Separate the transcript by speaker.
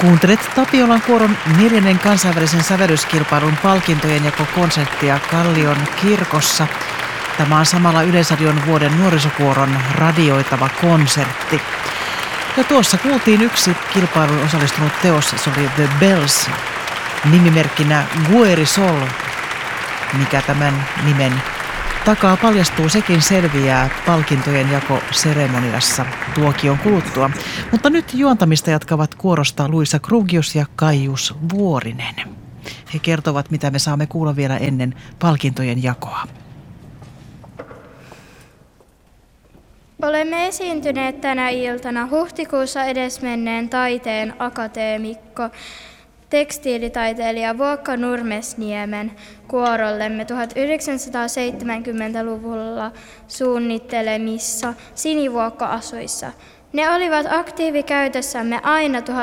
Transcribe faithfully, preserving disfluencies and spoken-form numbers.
Speaker 1: Kuuntelet Tapiolan kuoron neljännen kansainvälisen sävellyskilpailun palkintojen jakokonserttia Kallion kirkossa. Tämä on samalla Yleisradion vuoden nuorisokuoron radioitava konsertti. Ja tuossa kuultiin yksi kilpailuun osallistunut teos, se oli The Bells, nimimerkkinä Guerisol. Mikä tämän nimen takaa paljastuu, sekin selviää palkintojen jakoseremoniassa tuokion kuluttua. Mutta nyt juontamista jatkavat kuorosta Luisa Krugius ja Kaijus Vuorinen. He kertovat, mitä me saamme kuulla vielä ennen palkintojen jakoa.
Speaker 2: Olemme esiintyneet tänä iltana huhtikuussa edesmenneen taiteen akateemikko, tekstiilitaiteilija Vuokka Nurmesniemen kuorollemme tuhatyhdeksänsataaseitsemänkymmentäluvulla suunnittelemissa sinivuokko-asuissa. Ne olivat aktiivikäytössämme aina